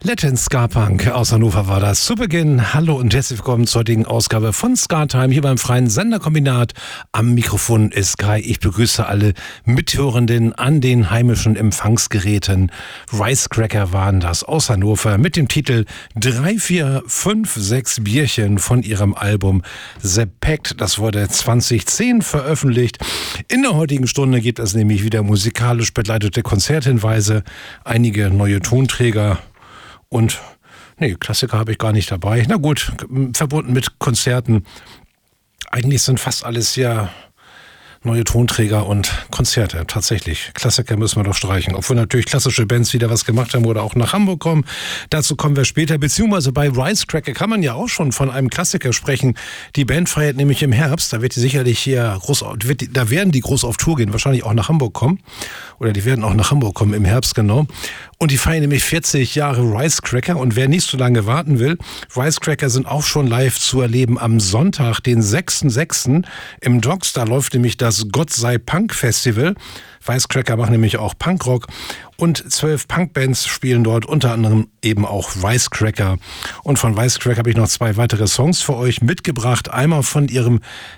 Latin Ska Punk aus Hannover war das. Zu Beginn, hallo und herzlich willkommen zur heutigen Ausgabe von Ska Time hier beim Freien Senderkombinat. Am Mikrofon ist Kai. Ich begrüße alle Mithörenden an den heimischen Empfangsgeräten. Ricecracker waren das aus Hannover mit dem Titel 3, 4, 5, 6 Bierchen von ihrem Album The Pact. Das wurde 2010 veröffentlicht. In der heutigen Stunde gibt es nämlich wieder musikalisch begleitete Konzerthinweise, einige neue Tonträger. Und Klassiker habe ich gar nicht dabei. Na gut, verbunden mit Konzerten. Eigentlich sind fast alles ja neue Tonträger und Konzerte. Tatsächlich. Klassiker müssen wir doch streichen. Obwohl natürlich klassische Bands wieder was gemacht haben oder auch nach Hamburg kommen. Dazu kommen wir später. Beziehungsweise bei Ricecracker kann man ja auch schon von einem Klassiker sprechen. Die Band feiert nämlich im Herbst. Da wird die sicherlich hier da werden die groß auf Tour gehen. Wahrscheinlich auch nach Hamburg kommen. Oder die werden auch nach Hamburg kommen im Herbst, genau. Und die feiern nämlich 40 Jahre Ricecracker. Und wer nicht so lange warten will, Ricecracker sind auch schon live zu erleben am Sonntag, den 6.6. im Docks. Da läuft nämlich das Gott sei Punk Festival. Ricecracker machen nämlich auch Punkrock. Und 12 Punkbands spielen dort, unter anderem eben auch Ricecracker. Und von Ricecracker habe ich noch 2 weitere Songs für euch mitgebracht. Einmal von ihrer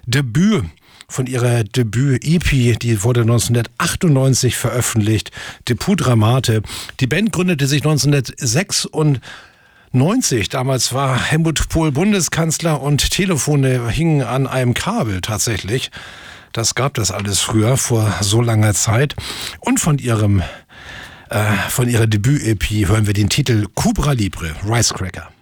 Debüt-EP, die wurde 1998 veröffentlicht, Debut Dramate. Die Band gründete sich 1996. Damals war Helmut Kohl Bundeskanzler und Telefone hingen an einem Kabel tatsächlich. Das gab das alles früher, vor so langer Zeit. Und von ihrer Debüt-EP hören wir den Titel Cubra Libre, Ricecracker.